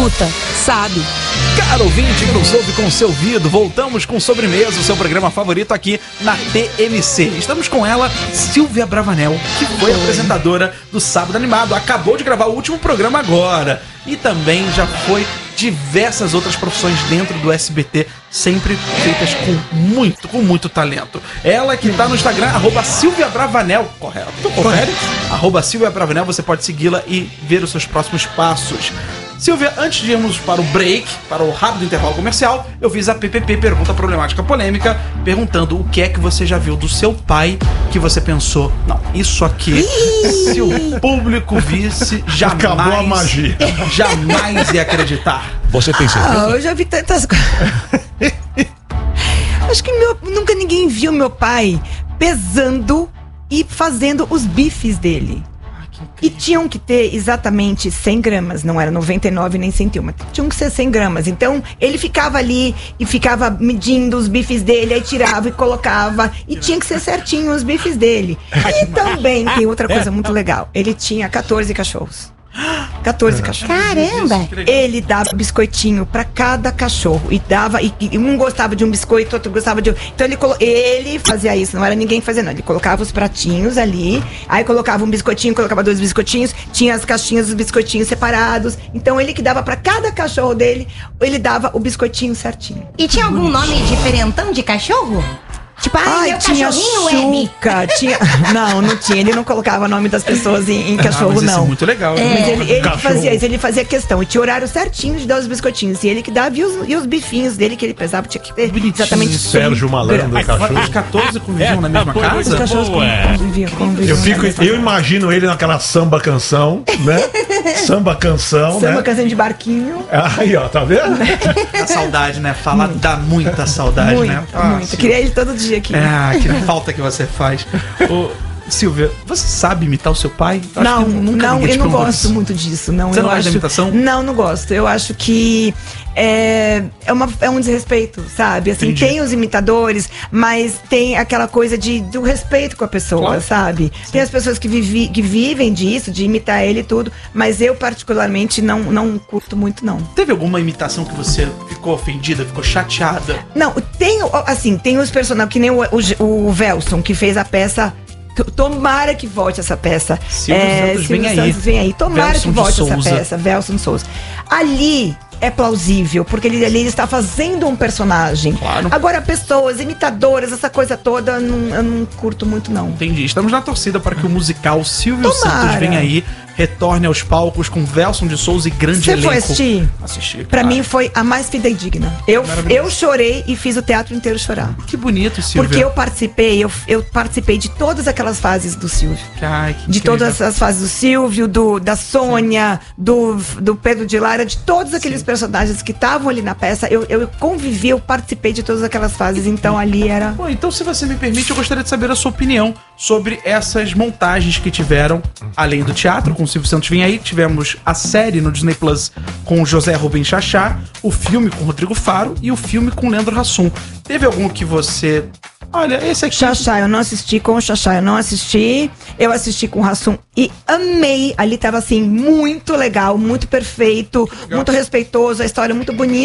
sabe. Caro ouvinte que nos ouve com o seu ouvido, voltamos com Sobremesa, o seu programa favorito aqui na TMC. Estamos com ela, Silvia Bravanel, que foi apresentadora do Sábado Animado. Acabou de gravar o último programa agora. E também já foi diversas outras profissões dentro do SBT, sempre feitas com muito talento. Ela que tá no Instagram, @Silvia Bravanel, correto? Confere? @Silvia Bravanel, você pode segui-la e ver os seus próximos passos. Silvia, antes de irmos para o break, para o rápido intervalo comercial, eu fiz a PPP, Pergunta Problemática Polêmica, perguntando o que é que você já viu do seu pai que você pensou, não, isso aqui, se o público visse, jamais... Acabou a magia. Jamais ia acreditar. Você tem certeza? Eu já vi tantas coisas. Acho que nunca ninguém viu meu pai pesando e fazendo os bifes dele. E tinham que ter exatamente 100 gramas, não era 99 nem 101, tinham que ser 100 gramas. Então ele ficava ali e ficava medindo os bifes dele, aí tirava e colocava, e tinha que ser certinho os bifes dele. E também tem outra coisa muito legal, ele tinha 14 cachorros. 14 cachorros. Caramba! Ele dava biscoitinho pra cada cachorro. E dava, e um gostava de um biscoito, outro gostava de outro. Então ele fazia isso, não era ninguém que fazia, não. Ele colocava os pratinhos ali, aí colocava um biscoitinho, colocava 2 biscoitinhos, tinha as caixinhas dos biscoitinhos separados. Então ele que dava pra cada cachorro dele, ele dava o biscoitinho certinho. E tinha algum nome diferentão de cachorro? Tipo, meu tinha cachorrinho Chuca, tinha... Não tinha. Ele não colocava o nome das pessoas em cachorro, mas não. Isso é muito legal. Mas ele fazia isso, ele fazia questão. E tinha horário certinho de dar os biscoitinhos. E ele que dava, e os bifinhos dele que ele pesava, tinha que ter exatamente... Sérgio Malandro, o cachorro. Os 14 conviviam na mesma Os casa? cachorros conviviam. Eu imagino ele naquela samba canção, né? Samba canção, Samba né? canção de barquinho. Aí, ó, tá vendo? A saudade, né? Falar dá muita saudade, né? Muito. Queria ele todo dia aqui. Que falta que você faz. Ô, Silvia, você sabe imitar o seu pai? Não, eu não gosto muito disso. Não, você não gosta da imitação? Não gosto. Eu acho que é um desrespeito, sabe? Assim, Entendi. tem os imitadores, mas tem aquela coisa do respeito com a pessoa, Claro. sabe? Sim. Tem as pessoas que vivem disso, de imitar ele e tudo, mas eu particularmente não curto muito, não. Teve alguma imitação que você ficou ofendida, ficou chateada? Não, tem os personagens, que nem o Velson, que fez a peça. Tomara que volte essa peça. Silvio Santos vem aí. Tomara Velson que volte de essa Souza. peça. Velson de Souza. Ali é plausível, porque ele está fazendo um personagem. Claro. Agora, pessoas, imitadoras, essa coisa toda, eu não curto muito, não. Entendi. Estamos na torcida para que o musical Silvio Tomara. Santos venha aí, retorne aos palcos com Velson de Souza e grande Você elenco. foi assistir? Assisti. Pra claro. mim foi a mais fidedigna. Eu chorei e fiz o teatro inteiro chorar. Que bonito, Silvia. Porque eu participei de todas aquelas fases do Silvio. Ai, que De incrível. todas as fases do Silvio, da Sônia, do Pedro de Lara, de todos aqueles personagens que estavam ali na peça. Eu convivi, eu participei de todas aquelas fases, então ali era... Bom, então se você me permite, eu gostaria de saber a sua opinião sobre essas montagens que tiveram, além do teatro, com o Silvio Santos Vem Aí, tivemos a série no Disney Plus com o José Rubens Chachá, o filme com o Rodrigo Faro e o filme com o Leandro Hassum. Teve algum que você... Olha, esse aqui... Chachá, eu não assisti com o Chachá, eu não assisti. Eu assisti com o Hassum e amei. Ali tava assim, muito legal, muito perfeito, muito respeitoso, a história muito bonita.